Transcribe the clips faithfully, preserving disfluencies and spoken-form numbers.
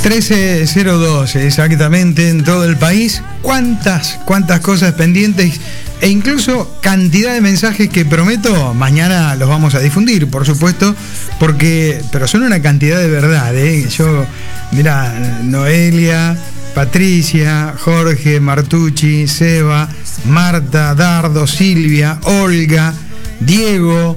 trece cero dos exactamente en todo el país. ¿Cuántas, cuántas cosas pendientes e incluso cantidad de mensajes que prometo mañana los vamos a difundir, por supuesto, porque, pero son una cantidad de verdad, ¿eh? Yo, mira, Noelia, Patricia, Jorge, Martucci, Seba, Marta, Dardo, Silvia, Olga, Diego,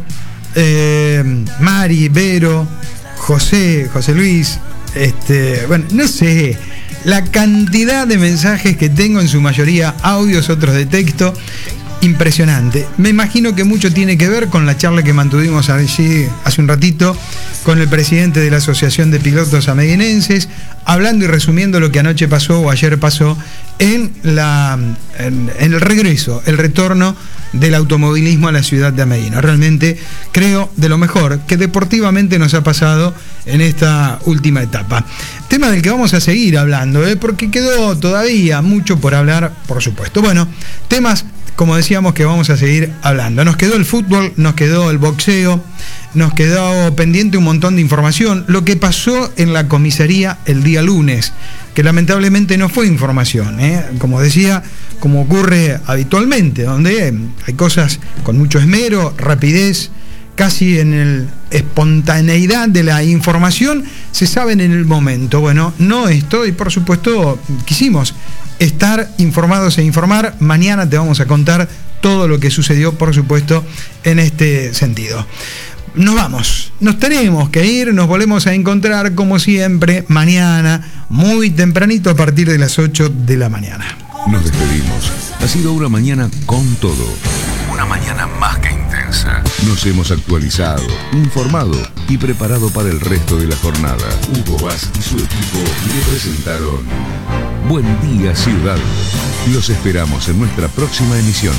eh, Mari, Vero, José, José Luis, este, bueno, no sé, la cantidad de mensajes que tengo, en su mayoría audios, otros de texto, impresionante. Me imagino que mucho tiene que ver con la charla que mantuvimos allí hace un ratito con el presidente de la Asociación de Pilotos Ameguinenses, hablando y resumiendo lo que anoche pasó o ayer pasó en, la, en, en el regreso, el retorno del automovilismo a la ciudad de Ameguino. Realmente creo de lo mejor que deportivamente nos ha pasado en esta última etapa. Tema del que vamos a seguir hablando, ¿eh? Porque quedó todavía mucho por hablar, por supuesto. Bueno, temas, como decíamos, que vamos a seguir hablando. Nos quedó el fútbol, nos quedó el boxeo, nos quedó pendiente un montón de información. Lo que pasó en la comisaría el día lunes, que lamentablemente no fue información, ¿eh? Como decía, como ocurre habitualmente, donde hay cosas con mucho esmero, rapidez, casi en el espontaneidad de la información, se saben en el momento. Bueno, no esto, y por supuesto quisimos estar informados e informar. Mañana te vamos a contar todo lo que sucedió, por supuesto, en este sentido. Nos vamos, nos tenemos que ir, nos volvemos a encontrar como siempre mañana, muy tempranito, a partir de las ocho de la mañana. Nos despedimos. Ha sido una mañana con todo. Una mañana más que intensa. Nos hemos actualizado, informado y preparado para el resto de la jornada. Hugo Vaz y su equipo le presentaron Buen Día Ciudad. Los esperamos en nuestra próxima emisión.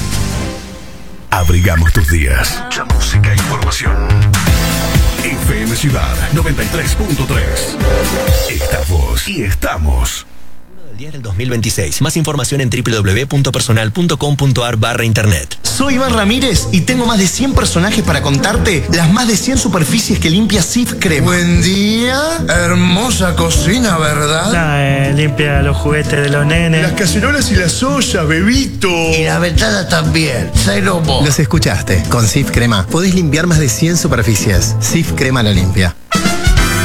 Abrigamos tus días. Mucha música e información. F M Ciudad noventa y tres punto tres. Estamos y estamos. Del dos mil veintiséis. Más información en doble u doble u doble u punto personal punto com punto a r barra internet. Soy Iván Ramírez y tengo más de cien personajes para contarte las más de cien superficies que limpia Cif Crema. Buen día. Hermosa cocina, ¿verdad? Nah, eh, limpia los juguetes de los nenes. Las cacerolas y las ollas, bebito. Y la ventana también. Cero vos. Los escuchaste. Con Cif Crema podés limpiar más de cien superficies. Cif Crema la limpia.